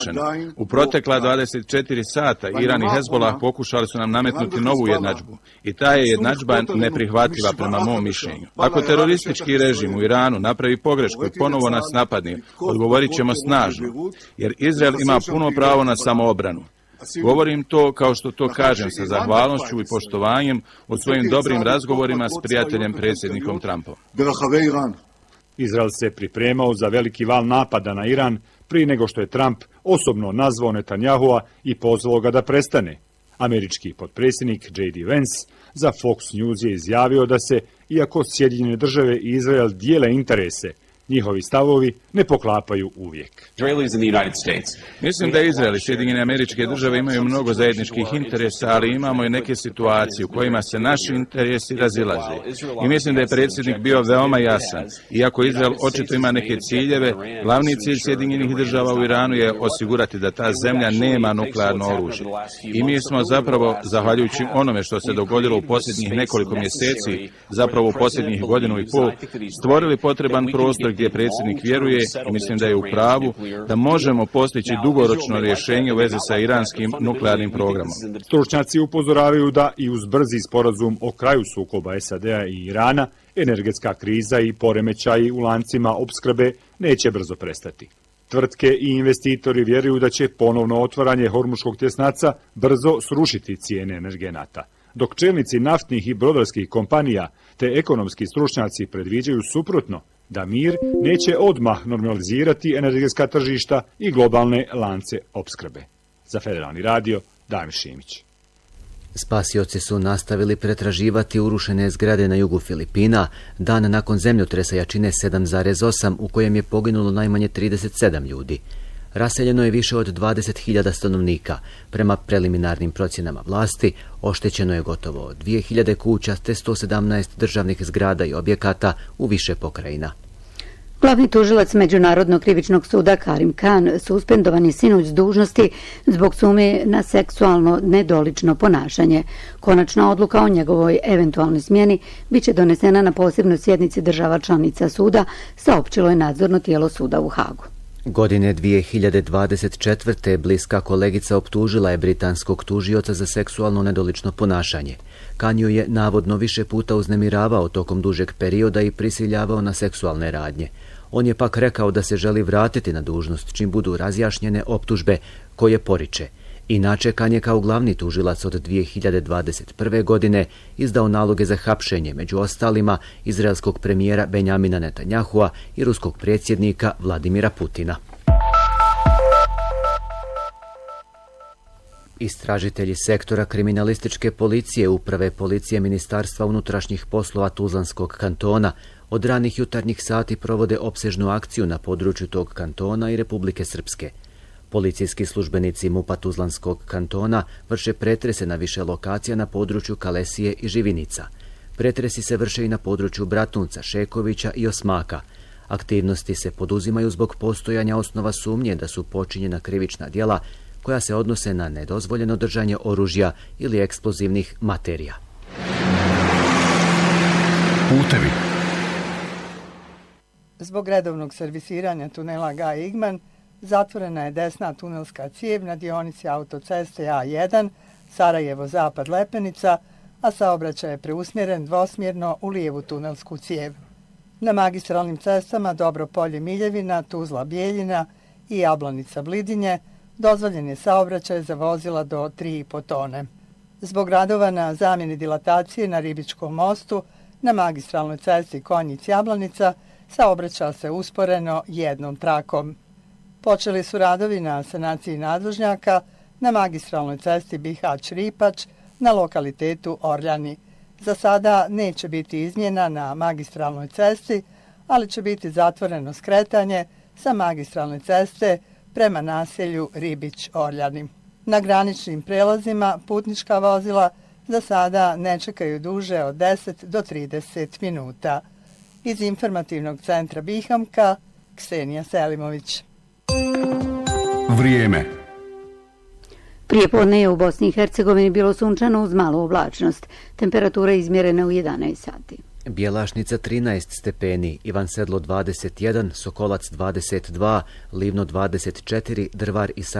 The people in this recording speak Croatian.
U protekla 24 sata Iran i Hezbollah pokušali su nam nametnuti novu jednadžbu i ta je jednadžba neprihvatljiva prema mom mišljenju. Ako teroristički režim u Iranu napravi pogrešku i ponovo nas napadne, odgovorit ćemo snažno, jer Izrael ima puno pravo na samoobranu. Govorim to kao što to kažem sa zahvalnošću i poštovanjem u svojim dobrim razgovorima s prijateljem predsjednikom Trumpom. Izrael se pripremao za veliki val napada na Iran prije nego što je Trump osobno nazvao Netanyahua i pozvao ga da prestane. Američki potpredsjednik J.D. Vance za Fox News je izjavio da se, iako Sjedinjene države i Izrael dijele interese, njihovi stavovi ne poklapaju uvijek. Mislim da Izrael i Sjedinjene Američke Države imaju mnogo zajedničkih interesa, ali imamo i neke situacije u kojima se naši interesi razilaze. I mislim da je predsjednik bio veoma jasan. Iako Izrael očito ima neke ciljeve, glavni cilj Sjedinjenih Država u Iranu je osigurati da ta zemlja nema nuklearno oružje. I mi smo zapravo, zahvaljujući onome što se dogodilo u posljednjih nekoliko mjeseci, zapravo u posljednjih godinu i pol, stvorili potreban prostor gdje predsjednik vjeruje, i mislim da je u pravu, da možemo postići dugoročno rješenje u vezi sa iranskim nuklearnim programom. Stručnjaci upozoravaju da i uz brzi sporazum o kraju sukoba SAD-a i Irana, energetska kriza i poremećaji u lancima opskrbe neće brzo prestati. Tvrtke i investitori vjeruju da će ponovno otvaranje Hormuškog tjesnaca brzo srušiti cijene energenata, dok čelnici naftnih i brodarskih kompanija te ekonomski stručnjaci predviđaju suprotno, da mir neće odmah normalizirati energetska tržišta i globalne lance opskrbe. Za Federalni radio, Damir Šimić. Spasioci su nastavili pretraživati urušene zgrade na jugu Filipina, dan nakon zemljotresa jačine 7,8 u kojem je poginulo najmanje 37 ljudi. Raseljeno je više od 20.000 stanovnika. Prema preliminarnim procjenama vlasti, oštećeno je gotovo 2.000 kuća te 117 državnih zgrada i objekata u više pokrajina. Glavni tužilac Međunarodnog krivičnog suda Karim Khan suspendovan je sinoć s dužnosti zbog sumnje na seksualno nedolično ponašanje. Konačna odluka o njegovoj eventualnoj smjeni biće donesena na posebnoj sjednici država članica suda, saopćilo je nadzorno tijelo suda u Hagu. Godine 2024. bliska kolegica optužila je britanskog tužioca za seksualno nedolično ponašanje. Khan ju je navodno više puta uznemiravao tokom dužeg perioda i prisiljavao na seksualne radnje. On je pak rekao da se želi vratiti na dužnost čim budu razjašnjene optužbe koje poriče. Inače, Khan je kao glavni tužilac od 2021. godine izdao naloge za hapšenje, među ostalima izraelskog premijera Benjamina Netanyahua i ruskog predsjednika Vladimira Putina. Istražitelji sektora kriminalističke policije Uprave policije Ministarstva unutrašnjih poslova Tuzlanskog kantona od ranih jutarnjih sati provode opsežnu akciju na području tog kantona i Republike Srpske. Policijski službenici MUP-a Tuzlanskog kantona vrše pretrese na više lokacija na području Kalesije i Živinica. Pretresi se vrše i na području Bratunca, Šekovića i Osmaka. Aktivnosti se poduzimaju zbog postojanja osnova sumnje da su počinjena krivična djela koja se odnose na nedozvoljeno držanje oružja ili eksplozivnih materija. Putevi. Zbog redovnog servisiranja tunela Gaj-Igman zatvorena je desna tunelska cijev na dionici autoceste A1 Sarajevo-Zapad Lepenica, a saobraćaj je preusmjeren dvosmjerno u lijevu tunelsku cijev. Na magistralnim cestama Dobropolje-Miljevina, Tuzla-Bijeljina i Jablanica-Blidinje dozvoljen je saobraćaj za vozila do 3,5 tone. Zbog radova na zamjeni dilatacije na Ribičkom mostu, na magistralnoj cesti Konjic-Jablanica saobraća se usporeno jednom trakom. Počeli su radovi na sanaciji nadvožnjaka na magistralnoj cesti Bihać-Ripač na lokalitetu Orljani. Za sada neće biti izmjena na magistralnoj cesti, ali će biti zatvoreno skretanje sa magistralne ceste prema naselju Ribić-Orljani. Na graničnim prelazima putnička vozila za sada ne čekaju duže od 10 do 30 minuta. Iz informativnog centra Bihamka, Ksenija Selimović. Vrijeme. Prijepodne je u Bosni i Hercegovini bilo sunčano uz malu oblačnost. Temperatura izmjerena u 11 sati. Bjelašnica 13 stepeni, Ivan Sedlo 21, Sokolac 22, Livno 24, Drvar i